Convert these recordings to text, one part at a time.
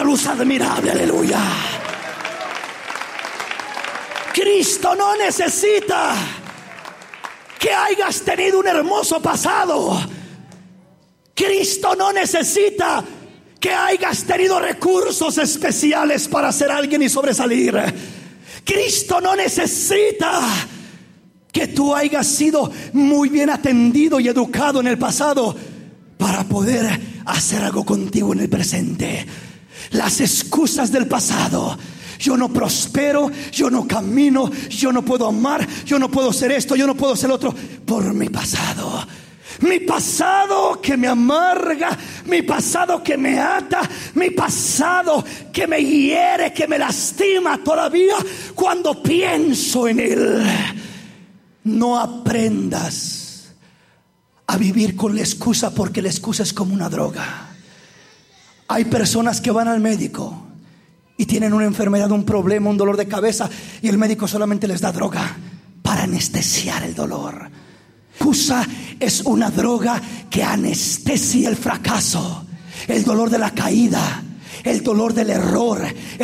luz admirable. Aleluya. Cristo no necesita que hayas tenido un hermoso pasado. Cristo no necesita que hayas tenido recursos especiales para ser alguien y sobresalir. Cristo no necesita que tú hayas sido muy bien atendido y educado en el pasado para poder hacer algo contigo en el presente. Las excusas del pasado: yo no prospero, yo no camino, yo no puedo amar, yo no puedo ser esto, yo no puedo ser otro, por mi pasado. Mi pasado que me amarga, mi pasado que me ata, mi pasado que me hiere, que me lastima todavía cuando pienso en él. No aprendas a vivir con la excusa, porque la excusa es como una droga. Hay personas que van al médico y tienen una enfermedad, un problema, un dolor de cabeza, y el médico solamente les da droga para anestesiar el dolor. Excusa es una droga que anestesia el fracaso, el dolor de la caída, el dolor del error,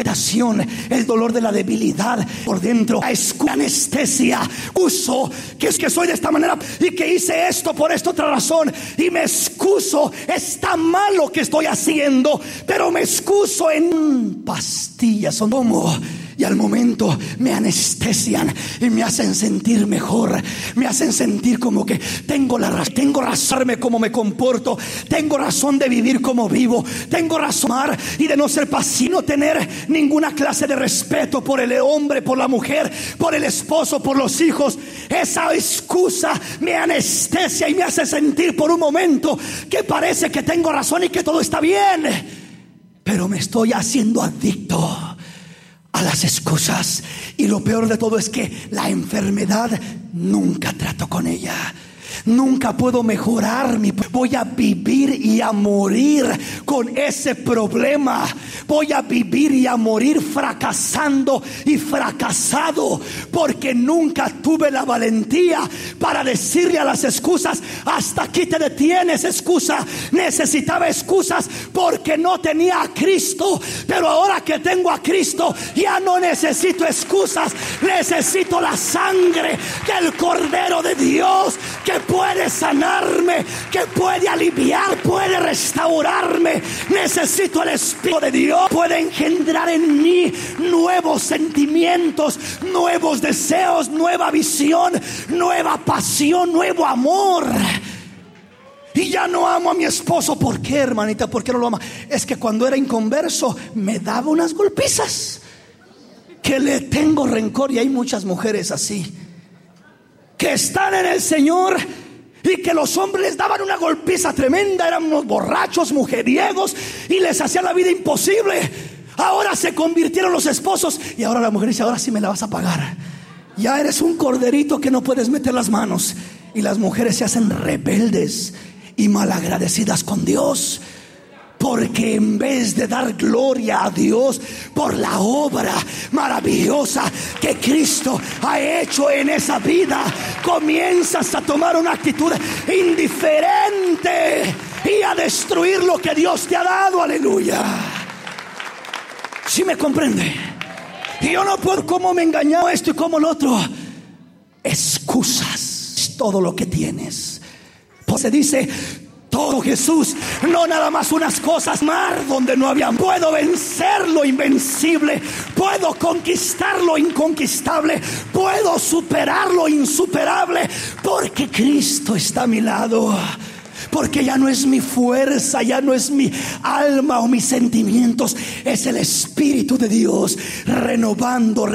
el dolor de la debilidad por dentro. La anestesia. Uso que es que soy de esta manera y que hice esto por esta otra razón y me excuso. Está mal lo que estoy haciendo, pero me excuso en pastillas. Son como, y al momento me anestesian y me hacen sentir mejor. Me hacen sentir como que tengo razón de cómo me comporto, tengo razón de vivir como vivo, tengo razón de amar y de no ser pasivo, no tener ninguna clase de respeto por el hombre, por la mujer, por el esposo, por los hijos. Esa excusa me anestesia y me hace sentir por un momento que parece que tengo razón y que todo está bien, pero me estoy haciendo adicto a las excusas. Y lo peor de todo es que la enfermedad nunca trato con ella. Nunca puedo mejorar. Voy a vivir y a morir con ese problema. Voy a vivir y a morir fracasando y fracasado, porque nunca tuve la valentía para decirle a las excusas: hasta aquí te detienes, excusa. Necesitaba excusas porque no tenía a Cristo, pero ahora que tengo a Cristo ya no necesito excusas. Necesito la sangre del Cordero de Dios, que puede sanarme, que puede aliviar, puede restaurarme. Necesito el Espíritu de Dios. Puede engendrar en mí nuevos sentimientos, nuevos deseos, nueva visión, nueva pasión, nuevo amor. Y ya no amo a mi esposo. ¿Por qué, hermanita? ¿Por qué no lo ama? Es que cuando era inconverso me daba unas golpizas que le tengo rencor. Y hay muchas mujeres así, que están en el Señor y que los hombres les daban una golpiza tremenda. Eran unos borrachos, mujeriegos, y les hacían la vida imposible. Ahora se convirtieron los esposos y ahora la mujer dice: ahora sí me la vas a pagar. Ya eres un corderito que no puedes meter las manos. Y las mujeres se hacen rebeldes y malagradecidas con Dios, porque en vez de dar gloria a Dios por la obra maravillosa que Cristo ha hecho en esa vida, comienzas a tomar una actitud indiferente y a destruir lo que Dios te ha dado. Aleluya. ¿Sí me comprende? Y yo no puedo, cómo me engañó esto y cómo lo otro. Excusas es todo lo que tienes. Pues se dice: todo Jesús, no nada más unas cosas, mar donde no había. Puedo vencer lo invencible, puedo conquistar lo inconquistable, puedo superar lo insuperable, porque Cristo está a mi lado. Porque ya no es mi fuerza, ya no es mi alma o mis sentimientos, es el Espíritu de Dios renovando,